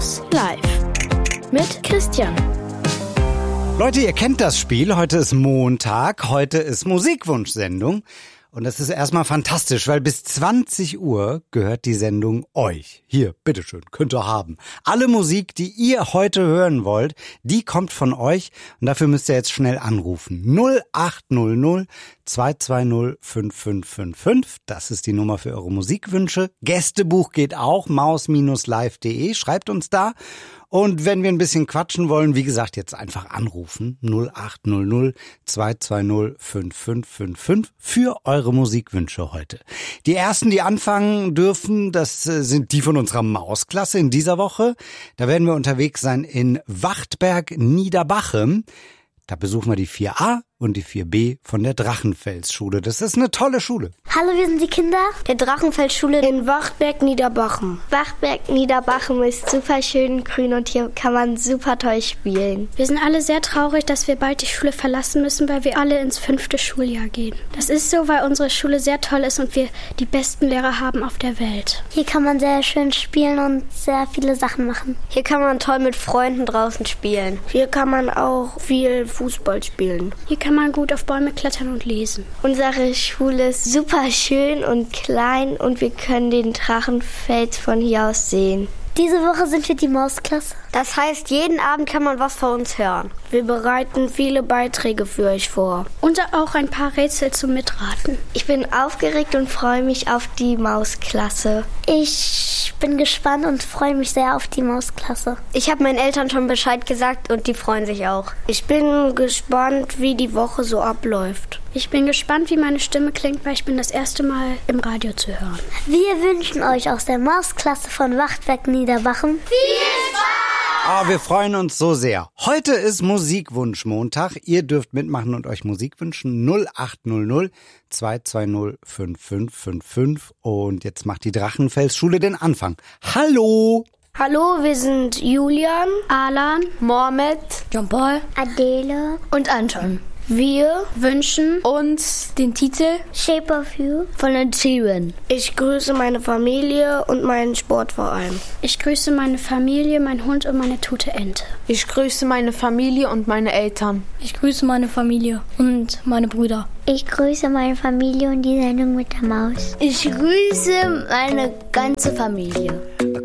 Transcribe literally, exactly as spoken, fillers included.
Maus live mit Christian. Leute, ihr kennt das Spiel. Heute ist Montag, heute ist Musikwunschsendung. Und das ist erstmal fantastisch, weil bis zwanzig Uhr gehört die Sendung euch. Hier, bitteschön, könnt ihr haben. Alle Musik, die ihr heute hören wollt, die kommt von euch. Und dafür müsst ihr jetzt schnell anrufen. null acht null null zwei zwei null fünf fünf fünf fünf. Das ist die Nummer für eure Musikwünsche. Gästebuch geht auch, maus live punkt de. Schreibt uns da. Und wenn wir ein bisschen quatschen wollen, wie gesagt, jetzt einfach anrufen. null acht null null zwei zwei null fünf fünf fünf fünf für eure Musikwünsche heute. Die ersten, die anfangen dürfen, das sind die von unserer Mausklasse in dieser Woche. Da werden wir unterwegs sein in Wachtberg Niederbachem. Da besuchen wir die vier a und die vier b von der Drachenfels-Schule. Das ist eine tolle Schule. Hallo, wir sind die Kinder der Drachenfels-Schule in Wachtberg Niederbachem. Wachtberg Niederbachem ist super schön grün und hier kann man super toll spielen. Wir sind alle sehr traurig, dass wir bald die Schule verlassen müssen, weil wir alle ins fünfte Schuljahr gehen. Das ist so, weil unsere Schule sehr toll ist und wir die besten Lehrer haben auf der Welt. Hier kann man sehr schön spielen und sehr viele Sachen machen. Hier kann man toll mit Freunden draußen spielen. Hier kann man auch viel Fußball spielen. Hier kann man gut auf Bäume klettern und lesen. Unsere Schule ist super schön und klein und wir können den Drachenfels von hier aus sehen. Diese Woche sind wir die Mausklasse. Das heißt, jeden Abend kann man was von uns hören. Wir bereiten viele Beiträge für euch vor. Und auch ein paar Rätsel zum Mitraten. Ich bin aufgeregt und freue mich auf die Mausklasse. Ich bin gespannt und freue mich sehr auf die Mausklasse. Ich habe meinen Eltern schon Bescheid gesagt und die freuen sich auch. Ich bin gespannt, wie die Woche so abläuft. Ich bin gespannt, wie meine Stimme klingt, weil ich bin das erste Mal im Radio zu hören. Wir wünschen euch aus der Mausklasse von Wachtberg Niederbachem viel Spaß! Oh, wir freuen uns so sehr. Heute ist Musikwunsch-Montag. Ihr dürft mitmachen und euch Musik wünschen. null acht null null zwei zwei null fünf fünf fünf fünf. Und jetzt macht die Drachenfels-Schule den Anfang. Hallo! Hallo, wir sind Julian, Alan, Mohamed, Jean-Paul, Adele und Anton. Wir wünschen uns den Titel Shape of You von Ed Sheeran. Ich grüße meine Familie und meinen Sportverein. Ich grüße meine Familie, meinen Hund und meine tote Ente. Ich grüße meine Familie und meine Eltern. Ich grüße meine Familie und meine Brüder. Ich grüße meine Familie und die Sendung mit der Maus. Ich grüße meine ganze Familie.